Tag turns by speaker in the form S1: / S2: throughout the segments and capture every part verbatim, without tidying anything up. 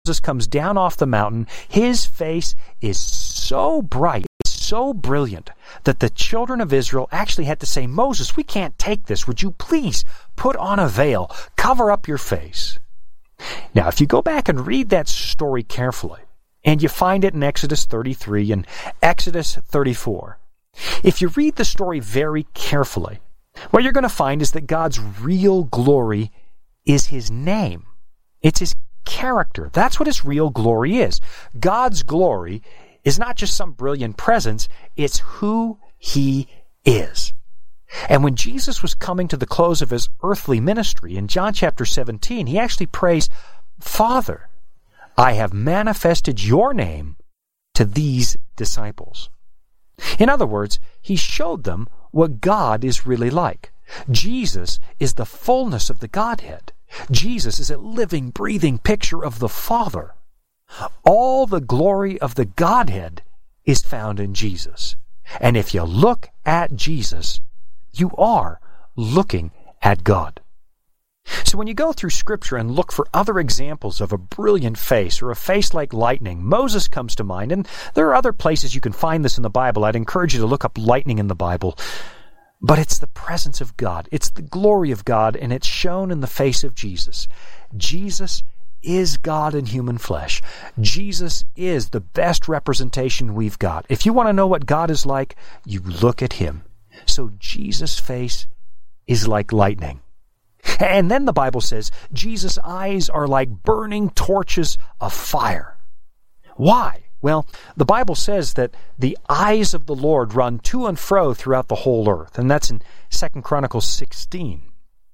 S1: Moses comes down off the mountain, his face is so bright, so brilliant, that the children of Israel actually had to say, Moses, we can't take this. Would you please put on a veil, cover up your face? Now, if you go back and read that story carefully, and you find it in Exodus thirty-three and Exodus thirty-four, if you read the story very carefully, what you're going to find is that God's real glory is His name. It's His character. That's what His real glory is. God's glory is not just some brilliant presence, it's who He is. And when Jesus was coming to the close of His earthly ministry, in John chapter seventeen, He actually prays, Father, I have manifested your name to these disciples. In other words, He showed them what God is really like. Jesus is the fullness of the Godhead. Jesus is a living, breathing picture of the Father. All the glory of the Godhead is found in Jesus. And if you look at Jesus, you are looking at God. So when you go through Scripture and look for other examples of a brilliant face or a face like lightning, Moses comes to mind, and there are other places you can find this in the Bible. I'd encourage you to look up lightning in the Bible. But it's the presence of God. It's the glory of God, and it's shown in the face of Jesus. Jesus is God in human flesh. Jesus is the best representation we've got. If you want to know what God is like, you look at Him. So Jesus' face is like lightning. And then the Bible says, Jesus' eyes are like burning torches of fire. Why? Well, the Bible says that the eyes of the Lord run to and fro throughout the whole earth, and that's in Second Chronicles sixteen.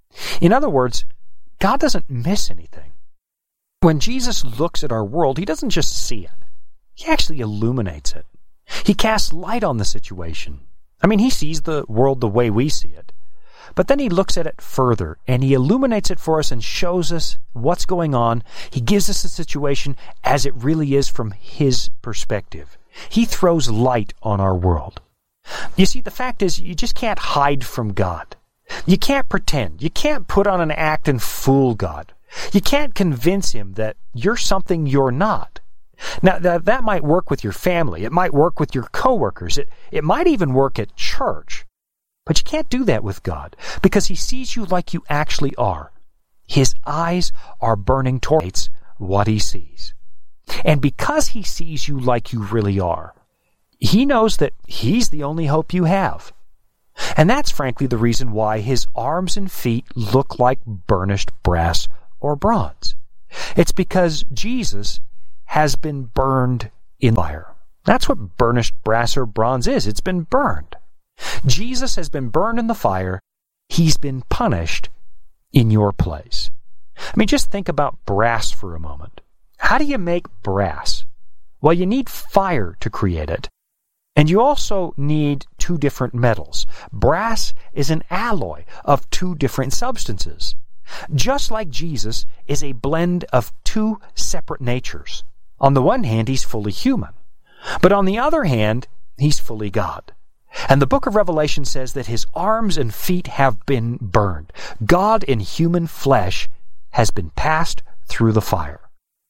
S1: In other words, God doesn't miss anything. When Jesus looks at our world, He doesn't just see it. He actually illuminates it. He casts light on the situation. I mean, He sees the world the way we see it. But then He looks at it further, and He illuminates it for us and shows us what's going on. He gives us the situation as it really is from His perspective. He throws light on our world. You see, the fact is, you just can't hide from God. You can't pretend. You can't put on an act and fool God. You can't convince Him that you're something you're not. Now, that, that might work with your family. It might work with your coworkers. It, it might even work at church. But you can't do that with God, because He sees you like you actually are. His eyes are burning towards what He sees. And because He sees you like you really are, He knows that He's the only hope you have. And that's frankly the reason why His arms and feet look like burnished brass or bronze. It's because Jesus has been burned in fire. That's what burnished brass or bronze is. It's been burned. Jesus has been burned in the fire. He's been punished in your place. I mean, just think about brass for a moment. How do you make brass? Well, you need fire to create it. And you also need two different metals. Brass is an alloy of two different substances. Just like Jesus is a blend of two separate natures. On the one hand, He's fully human. But on the other hand, He's fully God. And the book of Revelation says that His arms and feet have been burned. God in human flesh has been passed through the fire.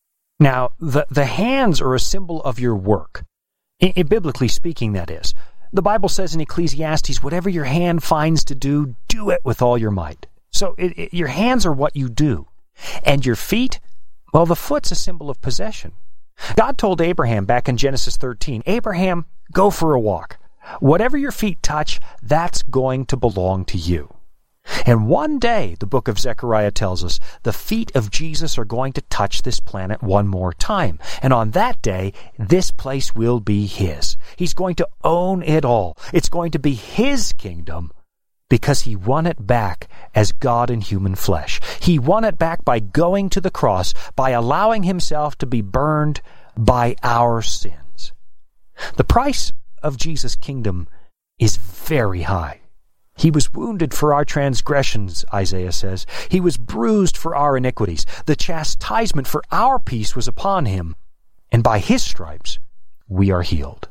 S1: Now, the, the hands are a symbol of your work. I, I, biblically speaking, that is. The Bible says in Ecclesiastes, whatever your hand finds to do, do it with all your might. So it, it, your hands are what you do. And your feet, well, the foot's a symbol of possession. God told Abraham back in Genesis thirteen, Abraham, go for a walk. Whatever your feet touch, that's going to belong to you. And one day, the book of Zechariah tells us, the feet of Jesus are going to touch this planet one more time. And on that day, this place will be His. He's going to own it all. It's going to be His kingdom because He won it back as God in human flesh. He won it back by going to the cross, by allowing Himself to be burned by our sins. The price of Jesus' kingdom is very high. He was wounded for our transgressions, Isaiah says. He was bruised for our iniquities. The chastisement for our peace was upon Him, and by His stripes we are healed.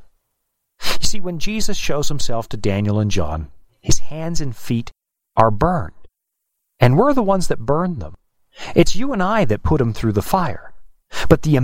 S1: You see, when Jesus shows Himself to Daniel and John, His hands and feet are burned. And we're the ones that burned them. It's you and I that put Him through the fire. But the